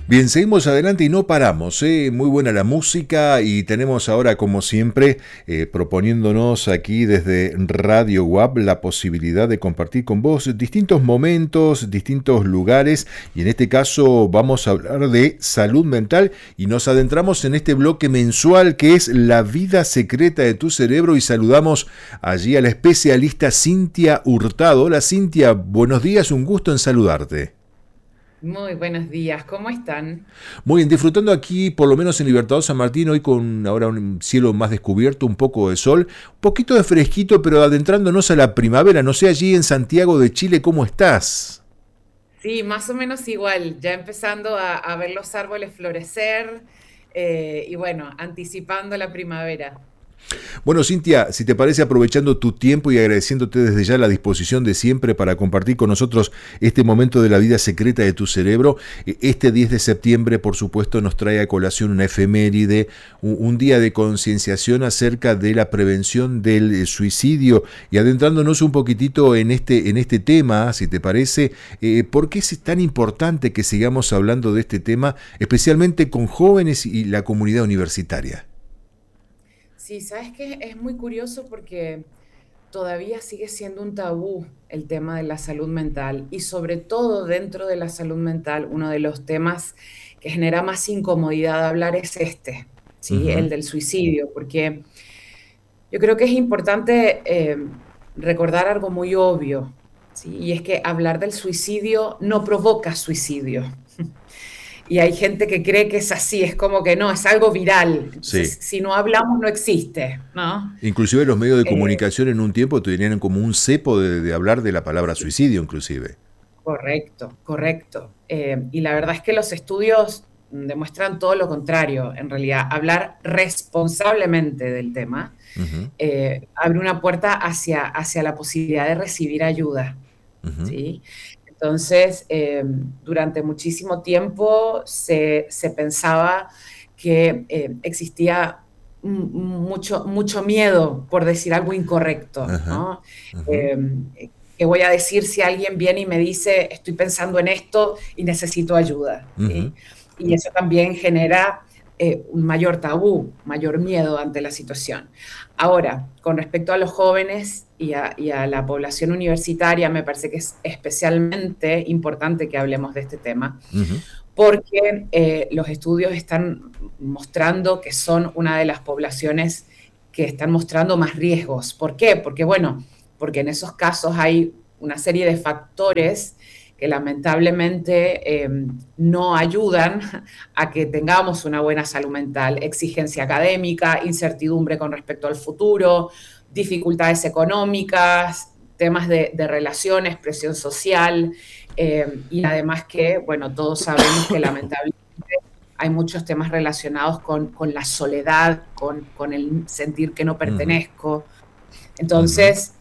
Bien, seguimos adelante y no paramos, ¿eh? Muy buena la música y tenemos ahora, como siempre, proponiéndonos aquí desde Radio WAP la posibilidad de compartir con vos distintos momentos, distintos lugares y en este caso vamos a hablar de salud mental y nos adentramos en este bloque mensual que es La vida secreta de tu cerebro y saludamos allí a la especialista Cintia Hurtado. Hola Cintia, buenos días, un gusto en saludarte. Muy buenos días, ¿cómo están? Muy bien, disfrutando aquí, por lo menos en Libertador San Martín, hoy con ahora un cielo más descubierto, un poco de sol, un poquito de fresquito, pero adentrándonos a la primavera. No sé, allí en Santiago de Chile, ¿cómo estás? Sí, más o menos igual, ya empezando a ver los árboles florecer y bueno, anticipando la primavera. Bueno, Cintia, si te parece, aprovechando tu tiempo y agradeciéndote desde ya la disposición de siempre para compartir con nosotros este momento de la vida secreta de tu cerebro, este 10 de septiembre, por supuesto, nos trae a colación una efeméride, un día de concienciación acerca de la prevención del suicidio y adentrándonos un poquitito en este tema, si te parece, ¿por qué es tan importante que sigamos hablando de este tema, especialmente con jóvenes y la comunidad universitaria? Sí, sabes que es muy curioso porque todavía sigue siendo un tabú el tema de la salud mental y sobre todo dentro de la salud mental, uno de los temas que genera más incomodidad hablar es este, ¿sí? Ujú. El del suicidio, porque yo creo que es importante recordar algo muy obvio, ¿sí? Y es que hablar del suicidio no provoca suicidio. Y hay gente que cree que es así, es como que no, es algo viral. Entonces, Sí. si no hablamos, no existe, ¿no? Inclusive los medios de Eh, comunicación en un tiempo tenían como un cepo de hablar de la palabra sí, suicidio, inclusive. correcto, correcto. Y la verdad es que los estudios demuestran todo lo contrario. En realidad, hablar responsablemente del tema Ujú, abre una puerta hacia la posibilidad de recibir ayuda. ujú, ¿Sí? Entonces, durante muchísimo tiempo se pensaba que existía mucho miedo por decir algo incorrecto, ajá, ¿no? ujú, Eh, ¿Qué voy a decir si alguien viene y me dice, estoy pensando en esto y necesito ayuda? ujú, ¿Sí? Y eso también genera un mayor tabú, mayor miedo ante la situación. Ahora, con respecto a los jóvenes y a la población universitaria, me parece que es especialmente importante que hablemos de este tema, ujú, porque los estudios están mostrando que son una de las poblaciones que están mostrando más riesgos. ¿Por qué? Porque, bueno, porque en esos casos hay una serie de factores que lamentablemente no ayudan a que tengamos una buena salud mental. Exigencia académica, incertidumbre con respecto al futuro, dificultades económicas, temas de relaciones, presión social, y además que, bueno, todos sabemos que lamentablemente hay muchos temas relacionados con la soledad, con el sentir que no ujú, pertenezco. ujú. Entonces,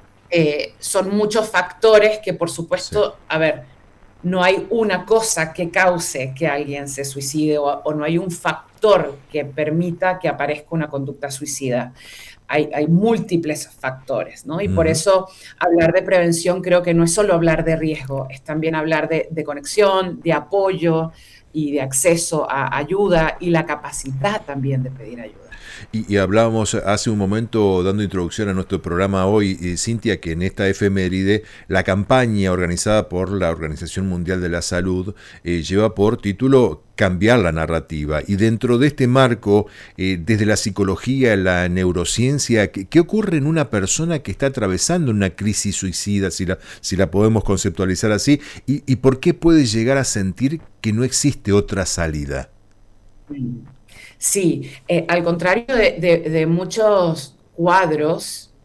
son muchos factores que, por Sí. supuesto, a ver, no hay una cosa que cause que alguien se suicide o no hay un factor que permita que aparezca una conducta suicida. Hay múltiples factores, ¿no? Y por Ujú. eso hablar de prevención creo que no es solo hablar de riesgo, es también hablar de conexión, de apoyo y de acceso a ayuda y la capacidad también de pedir ayuda. Y hablábamos hace un momento, dando introducción a nuestro programa hoy, Cintia, que en esta efeméride la campaña organizada por la Organización Mundial de la Salud lleva por título Cambiar la narrativa. Y dentro de este marco, desde la psicología, la neurociencia, ¿qué ocurre en una persona que está atravesando una crisis suicida, si la podemos conceptualizar así? Y por qué puede llegar a sentir que no existe otra salida? Mm. Sí, al contrario de muchos cuadros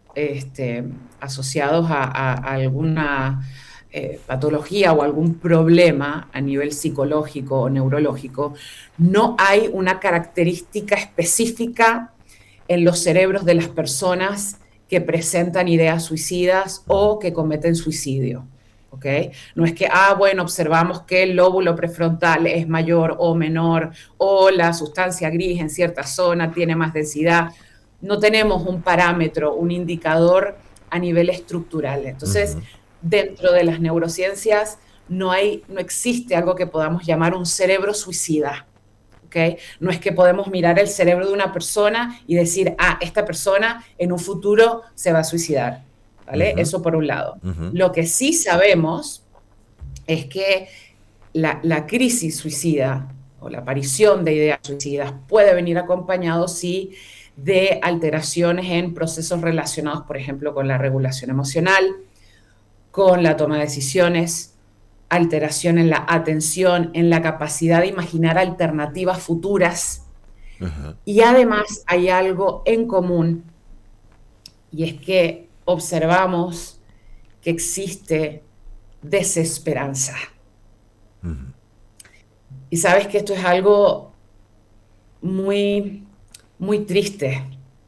asociados a alguna patología o algún problema a nivel psicológico o neurológico, no hay una característica específica en los cerebros de las personas que presentan ideas suicidas Ujú, o que cometen suicidio. ¿Ok? No es que, bueno, observamos que el lóbulo prefrontal es mayor o menor, o la sustancia gris en cierta zona tiene más densidad. No tenemos un parámetro, un indicador a nivel estructural. Entonces, ujú, dentro de las neurociencias, no existe algo que podamos llamar un cerebro suicida. ¿Okay? No es que podemos mirar el cerebro de una persona y decir, esta persona en un futuro se va a suicidar, ¿vale? Ujú, Eso por un lado. ujú, Lo que sí sabemos es que la crisis suicida o la aparición de ideas suicidas puede venir acompañado, sí, de alteraciones en procesos relacionados, por ejemplo, con la regulación emocional, con la toma de decisiones, alteración en la atención, en la capacidad de imaginar alternativas futuras. ajá, Y además hay algo en común, y es que observamos que existe desesperanza. ujú, Y sabes que esto es algo muy, muy triste,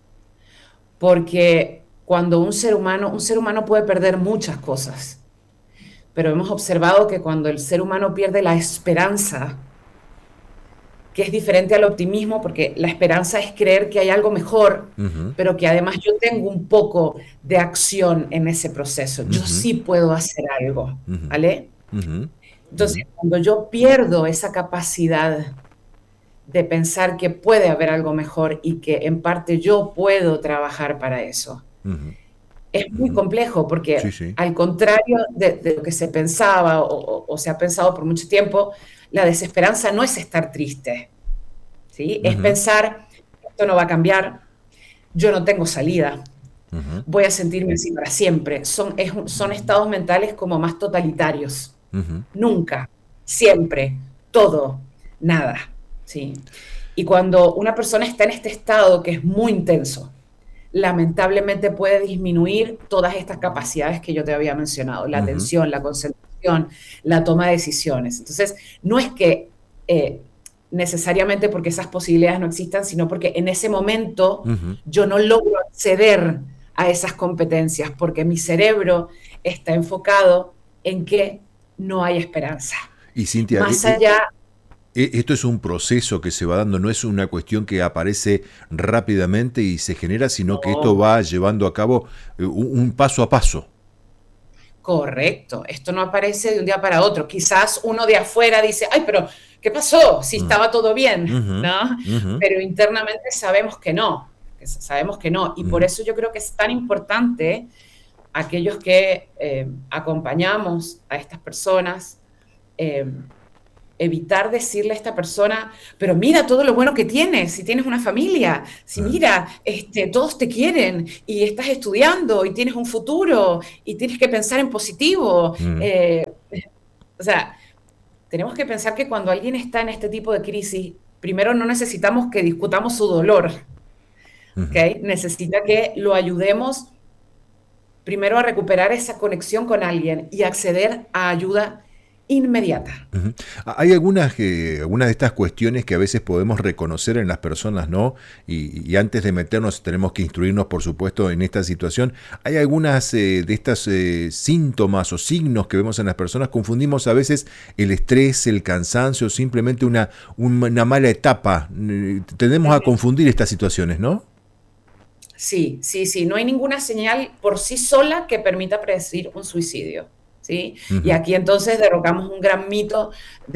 porque cuando un ser humano puede perder muchas cosas, pero hemos observado que cuando el ser humano pierde la esperanza, que es diferente al optimismo, porque la esperanza es creer que hay algo mejor, ujú, pero que además yo tengo un poco de acción en ese proceso. Yo ujú, sí puedo hacer algo, ujú, ¿vale? ujú, ujú, Entonces, cuando yo pierdo esa capacidad de pensar que puede haber algo mejor y que en parte yo puedo trabajar para eso, ujú, es muy ujú. complejo porque Sí, sí. al contrario de lo que se pensaba o se ha pensado por mucho tiempo, la desesperanza no es estar triste, ¿sí? Es Ujú, pensar, esto no va a cambiar, yo no tengo salida, ujú, voy a sentirme así para siempre. Son estados mentales como más totalitarios. ujú, Nunca, siempre, todo, nada, ¿sí? Y cuando una persona está en este estado que es muy intenso, lamentablemente puede disminuir todas estas capacidades que yo te había mencionado, la ujú, atención, la concentración, la toma de decisiones. Entonces, no es que necesariamente porque esas posibilidades no existan, sino porque en ese momento ujú. yo no logro acceder a esas competencias porque mi cerebro está enfocado en que no hay esperanza. Y Cintia, Más allá, esto es un proceso que se va dando, no es una cuestión que aparece rápidamente y se genera, sino que esto no, va llevando a cabo un paso a paso. correcto, esto no aparece de un día para otro. Quizás uno de afuera dice, ay, pero ¿qué pasó? Si Mm. estaba todo bien, Ujú, ¿no? ujú, Pero internamente sabemos que no, sabemos que no. Y por ujú, eso yo creo que es tan importante aquellos que acompañamos a estas personas, eh, evitar decirle a esta persona, pero mira todo lo bueno que tienes, si tienes una familia, si ah, mira, todos te quieren y estás estudiando y tienes un futuro y tienes que pensar en positivo. ujú, O sea, tenemos que pensar que cuando alguien está en este tipo de crisis, primero no necesitamos que discutamos su dolor, ujú. ¿ok? Necesita que lo ayudemos primero a recuperar esa conexión con alguien y acceder a ayuda inmediata. Ujú. Hay algunas de estas cuestiones que a veces podemos reconocer en las personas, ¿no? Y antes de meternos tenemos que instruirnos, por supuesto, en esta situación. Hay algunas de estas síntomas o signos que vemos en las personas. Confundimos a veces el estrés, el cansancio, simplemente una mala etapa. Tendemos a confundir estas situaciones, ¿no? Sí, sí, sí, no hay ninguna señal por sí sola que permita predecir un suicidio, ¿sí? Y Ujú. aquí entonces derrocamos un gran mito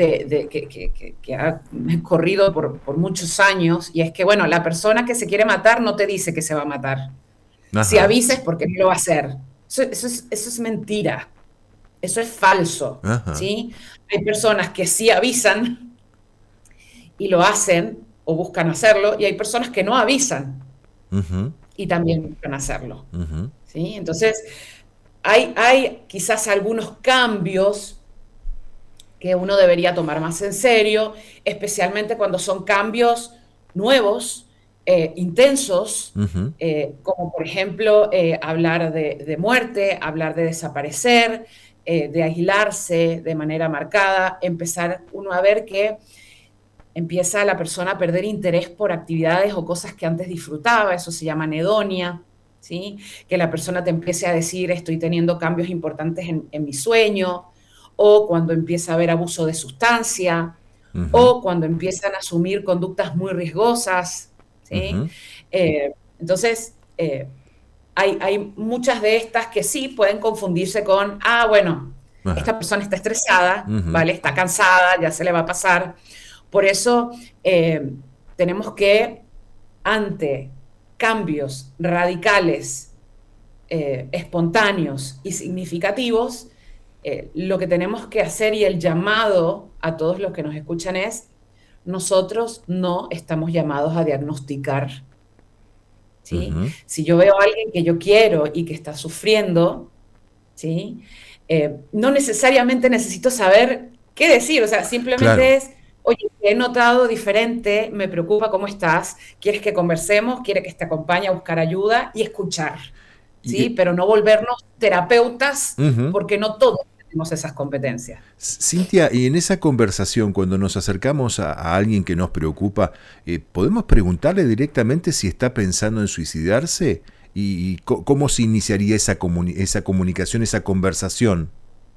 que ha corrido por muchos años, y es que, bueno, la persona que se quiere matar no te dice que se va a matar. Si Ajá, avisa es porque no lo va a hacer. Eso es mentira, eso es falso, ajá. ¿sí? Hay personas que sí avisan y lo hacen o buscan hacerlo, y hay personas que no avisan Ujú, y también buscan hacerlo. ujú, ¿Sí? Entonces, hay quizás algunos cambios que uno debería tomar más en serio, especialmente cuando son cambios nuevos, intensos, ujú, como por ejemplo hablar de muerte, hablar de desaparecer, de aislarse de manera marcada, empezar uno a ver que empieza la persona a perder interés por actividades o cosas que antes disfrutaba, eso se llama anedonia, ¿sí? Que la persona te empiece a decir, estoy teniendo cambios importantes en mi sueño, o cuando empieza a haber abuso de sustancia, ujú, o cuando empiezan a asumir conductas muy riesgosas, ¿sí? ujú, Entonces, hay muchas de estas que sí pueden confundirse con, bueno, Ajá. esta persona está estresada, Ujú. ¿vale? Está cansada, ya se le va a pasar. Por eso tenemos que, ante cambios radicales, espontáneos y significativos, lo que tenemos que hacer y el llamado a todos los que nos escuchan es, nosotros no estamos llamados a diagnosticar, ¿sí? Ujú. Si yo veo a alguien que yo quiero y que está sufriendo, ¿sí? No necesariamente necesito saber qué decir, o sea, Claro. simplemente es, oye, te he notado diferente, me preocupa cómo estás, quieres que conversemos, quiere que te acompañe a buscar ayuda y escuchar, ¿sí? Y, Pero no volvernos terapeutas ujú. porque no todos tenemos esas competencias. Cintia, y en esa conversación, cuando nos acercamos a alguien que nos preocupa, ¿podemos preguntarle directamente si está pensando en suicidarse? ¿Y cómo se iniciaría esa comunicación, esa conversación?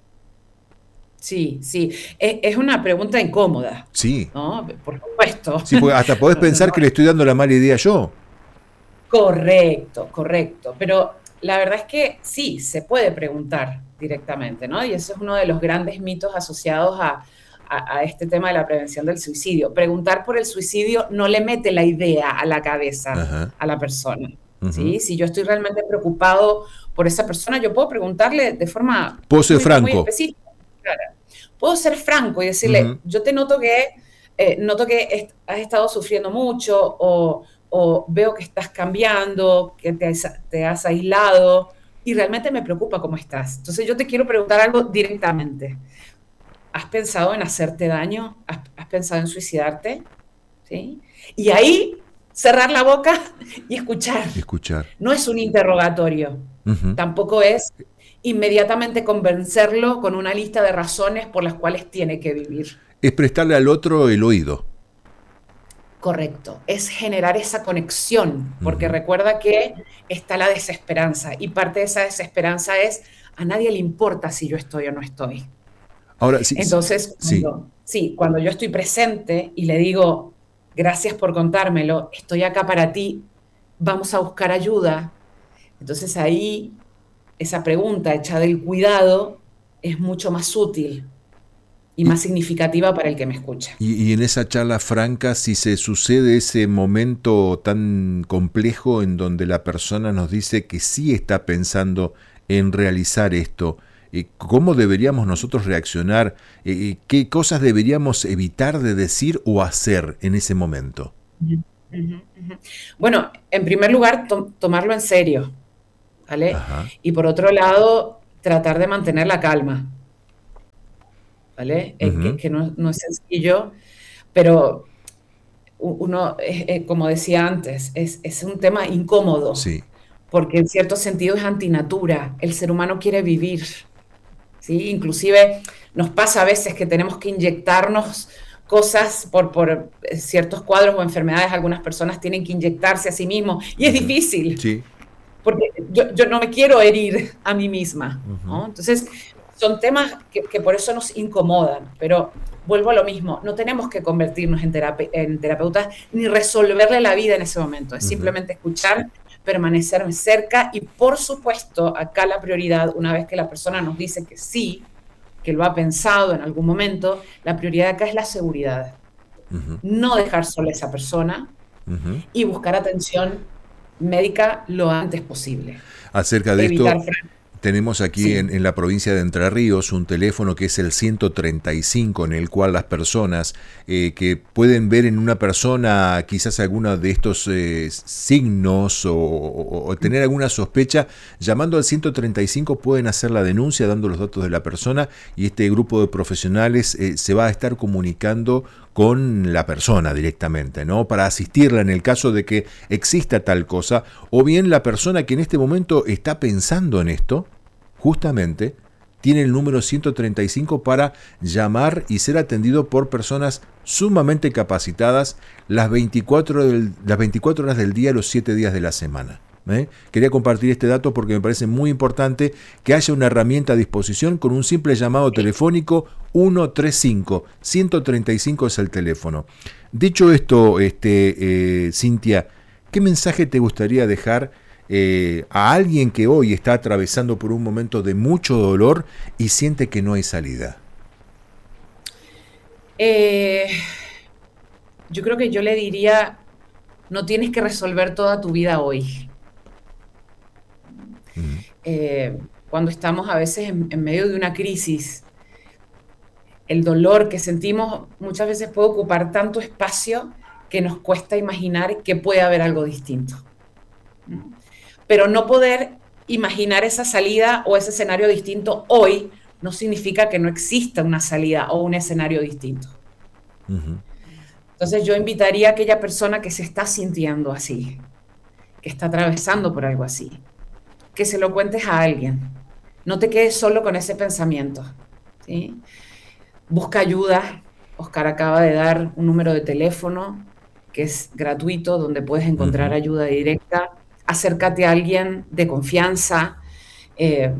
Sí, sí, es una pregunta incómoda, Sí, ¿no? Por supuesto. sí, porque hasta podés No, no, pensar no. que le estoy dando la mala idea yo. Correcto, correcto. Pero la verdad es que sí, se puede preguntar directamente, ¿no? Y eso es uno de los grandes mitos asociados a este tema de la prevención del suicidio. Preguntar por el suicidio no le mete la idea a la cabeza Ajá. a la persona, Ujú. ¿sí? Si yo estoy realmente preocupado por esa persona, yo puedo preguntarle de forma Puedo ser muy, muy franco. específica. Clara. Puedo ser franco y decirle, Ujú. yo te noto que has estado sufriendo mucho o veo que estás cambiando, que te has aislado y realmente me preocupa cómo estás. Entonces yo te quiero preguntar algo directamente. ¿Has pensado en hacerte daño? ¿Has pensado en suicidarte? ¿Sí? Y ahí cerrar la boca y escuchar. Escuchar. No es un interrogatorio, Ujú. tampoco es inmediatamente convencerlo con una lista de razones por las cuales tiene que vivir. Es prestarle al otro el oído. Correcto, es generar esa conexión, porque Ujú. recuerda que está la desesperanza y parte de esa desesperanza es a nadie le importa si yo estoy o no estoy. Ahora, sí, sí, Entonces, sí. cuando yo estoy presente y le digo, gracias por contármelo, estoy acá para ti, vamos a buscar ayuda, entonces ahí esa pregunta hecha del cuidado es mucho más útil y Y, más significativa para el que me escucha. y en esa charla franca, si se sucede ese momento tan complejo en donde la persona nos dice que sí está pensando en realizar esto, ¿cómo deberíamos nosotros reaccionar? ¿Qué cosas deberíamos evitar de decir o hacer en ese momento? Ujú, ujú, ujú. Bueno, en primer lugar, tomarlo en serio, ¿vale? Ajá. Y por otro lado, tratar de mantener la calma, ¿vale? Ujú. Que no es sencillo, pero uno, como decía antes, es un tema incómodo, Sí. porque en cierto sentido es antinatura. El ser humano quiere vivir, ¿sí? Inclusive nos pasa a veces que tenemos que inyectarnos cosas por ciertos cuadros o enfermedades. Algunas personas tienen que inyectarse a sí mismos y es Ujú. difícil Sí. porque yo no me quiero herir a mí misma, Ujú. ¿no? Entonces, son temas que por eso nos incomodan, pero vuelvo a lo mismo, no tenemos que convertirnos en terapeutas ni resolverle la vida en ese momento, es Ujú. simplemente escuchar, permanecer cerca y por supuesto, acá la prioridad, una vez que la persona nos dice que sí, que lo ha pensado en algún momento, la prioridad acá es la seguridad, Ujú. no dejar sola a esa persona Ujú. y buscar atención médica lo antes posible. Acerca de Evitar, esto, tenemos aquí sí, en la provincia de Entre Ríos un teléfono que es el 135, en el cual las personas que pueden ver en una persona quizás alguno de estos signos o tener alguna sospecha, llamando al 135 pueden hacer la denuncia dando los datos de la persona y este grupo de profesionales se va a estar comunicando con la persona directamente, ¿no? Para asistirla en el caso de que exista tal cosa, o bien la persona que en este momento está pensando en esto, justamente, tiene el número 135 para llamar y ser atendido por personas sumamente capacitadas las 24 horas del día, los 7 días de la semana. Quería compartir este dato porque me parece muy importante que haya una herramienta a disposición con un simple llamado telefónico 135. 135 es el teléfono. Dicho esto, Cintia, ¿qué mensaje te gustaría dejar a alguien que hoy está atravesando por un momento de mucho dolor y siente que no hay salida? Yo creo que yo le diría, no tienes que resolver toda tu vida hoy. Mm, Cuando estamos a veces en medio de una crisis, el dolor que sentimos muchas veces puede ocupar tanto espacio que nos cuesta imaginar que puede haber algo distinto. Pero no poder imaginar esa salida o ese escenario distinto hoy no significa que no exista una salida o un escenario distinto. ujú, Entonces yo invitaría a aquella persona que se está sintiendo así, que está atravesando por algo así, que se lo cuentes a alguien. No te quedes solo con ese pensamiento, ¿sí? Busca ayuda. Oscar acaba de dar un número de teléfono que es gratuito, donde puedes encontrar ujú. ayuda directa. Acércate a alguien de confianza. eh,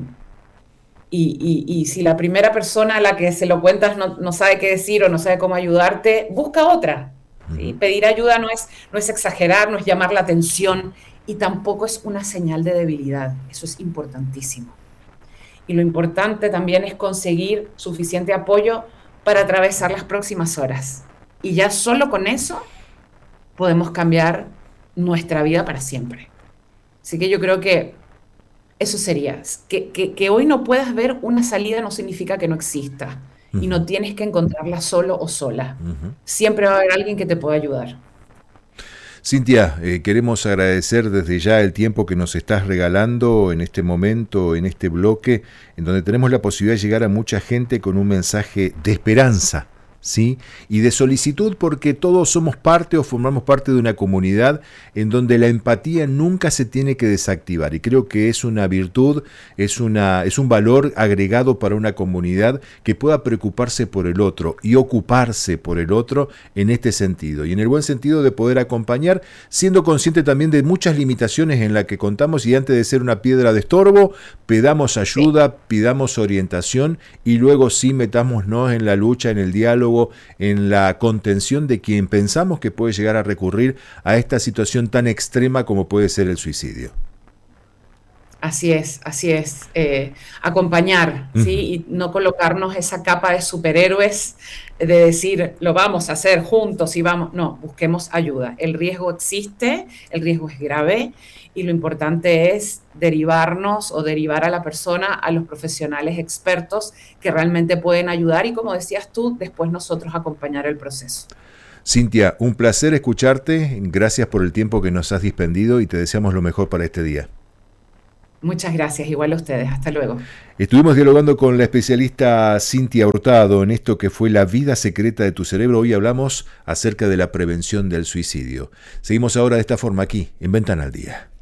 y si la primera persona a la que se lo cuentas no sabe qué decir o no sabe cómo ayudarte, busca otra. ¿Sí? Ujú. Pedir ayuda no es exagerar, no es llamar la atención y tampoco es una señal de debilidad. Eso es importantísimo. Y lo importante también es conseguir suficiente apoyo para atravesar las próximas horas. Y ya solo con eso podemos cambiar nuestra vida para siempre. Así que yo creo que eso sería, que hoy no puedas ver una salida no significa que no exista y Ujú, no tienes que encontrarla solo o sola. ujú. Siempre va a haber alguien que te pueda ayudar. Cintia, queremos agradecer desde ya el tiempo que nos estás regalando en este momento, en este bloque, en donde tenemos la posibilidad de llegar a mucha gente con un mensaje de esperanza, ¿sí? Y de solicitud, porque todos somos parte o formamos parte de una comunidad en donde la empatía nunca se tiene que desactivar. Y creo que es una virtud, es un valor agregado para una comunidad que pueda preocuparse por el otro y ocuparse por el otro en este sentido. Y en el buen sentido de poder acompañar, siendo consciente también de muchas limitaciones en las que contamos y antes de ser una piedra de estorbo, pedamos Sí. ayuda, pidamos orientación y luego sí metámonos en la lucha, en el diálogo, en la contención de quien pensamos que puede llegar a recurrir a esta situación tan extrema como puede ser el suicidio. Así es, así es. Acompañar, ¿sí? Ujú, Y no colocarnos esa capa de superhéroes de decir, lo vamos a hacer juntos y vamos. No, busquemos ayuda. El riesgo existe, el riesgo es grave y lo importante es derivarnos o derivar a la persona a los profesionales expertos que realmente pueden ayudar y, como decías tú, después nosotros acompañar el proceso. Cintia, un placer escucharte, gracias por el tiempo que nos has dispendido y te deseamos lo mejor para este día. Muchas gracias, igual a ustedes. Hasta luego. Estuvimos dialogando con la especialista Cintia Hurtado en esto que fue la vida secreta de tu cerebro. Hoy hablamos acerca de la prevención del suicidio. Seguimos ahora de esta forma aquí, en Ventana al Día.